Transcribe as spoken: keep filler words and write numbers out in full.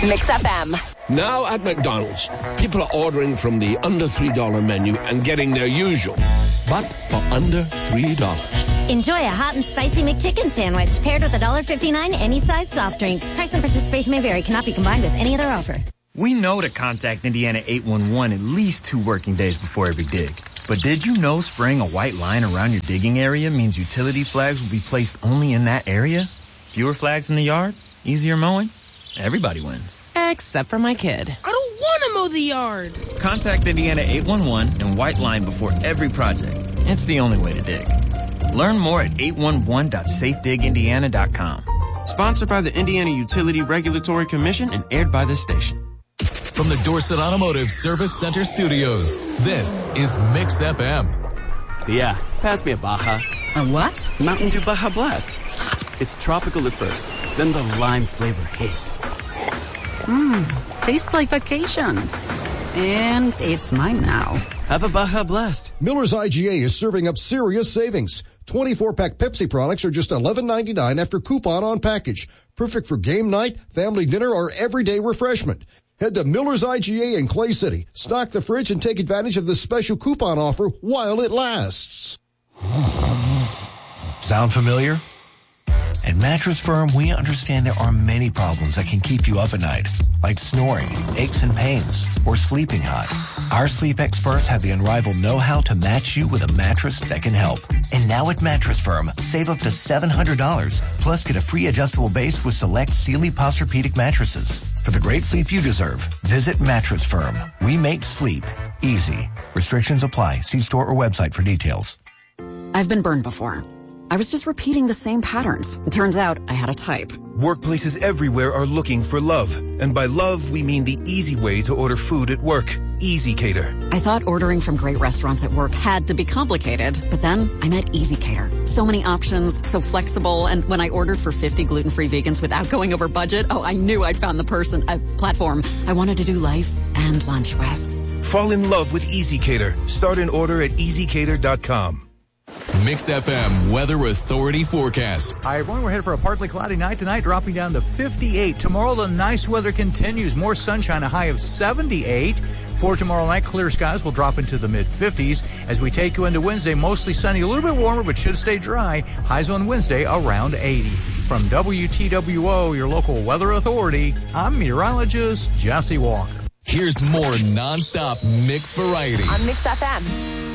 Mix F M. Now at McDonald's, people are ordering from the under three dollar menu and getting their usual, but for under three dollars. Enjoy a hot and spicy McChicken sandwich paired with a one dollar fifty-nine any size soft drink. Price and participation may vary. Cannot be combined with any other offer. We know to contact Indiana eight one one at least two working days before every dig. But did you know spraying a white line around your digging area means utility flags will be placed only in that area? Fewer flags in the yard? Easier mowing? Everybody wins. Except for my kid. I don't want to mow the yard. Contact Indiana eight one one and white line before every project. It's the only way to dig. Learn more at eight one one dot safe dig indiana dot com. Sponsored by the Indiana Utility Regulatory Commission and aired by this station. From the Dorset Automotive Service Center Studios, this is Mix F M. Yeah, pass me a Baja. A what? Mountain Dew Baja Blast. It's tropical at first, then the lime flavor hits. Mmm, tastes like vacation. And it's mine now. Have a Baja Blast. Miller's I G A is serving up serious savings. twenty-four pack Pepsi products are just eleven ninety-nine after coupon on package. Perfect for game night, family dinner, or everyday refreshment. Head to Miller's I G A in Clay City. Stock the fridge and take advantage of this special coupon offer while it lasts. Sound familiar? At Mattress Firm, we understand there are many problems that can keep you up at night, like snoring, aches and pains, or sleeping hot. Our sleep experts have the unrivaled know-how to match you with a mattress that can help. And now at Mattress Firm, save up to seven hundred dollars, plus get a free adjustable base with select Sealy Posturepedic mattresses. For the great sleep you deserve, visit Mattress Firm. We make sleep easy. Restrictions apply. See store or website for details. I've been burned before. I was just repeating the same patterns. It turns out I had a type. Workplaces everywhere are looking for love. And by love, we mean the easy way to order food at work. Easy Cater. I thought ordering from great restaurants at work had to be complicated, but then I met Easy Cater. So many options, so flexible, and when I ordered for fifty gluten-free vegans without going over budget, oh, I knew I'd found the person, a platform I wanted to do life and lunch with. Fall in love with Easy Cater. Start an order at easy cater dot com. Mix F M Weather Authority forecast. Hi, everyone. We're headed for a partly cloudy night tonight, dropping down to fifty-eight. Tomorrow, the nice weather continues. More sunshine, a high of seventy-eight. For tomorrow night, clear skies will drop into the mid-fifties. As we take you into Wednesday, mostly sunny, a little bit warmer, but should stay dry. Highs on Wednesday around eighty. From W T W O, your local weather authority, I'm meteorologist Jesse Walker. Here's more nonstop mix variety on Mix F M.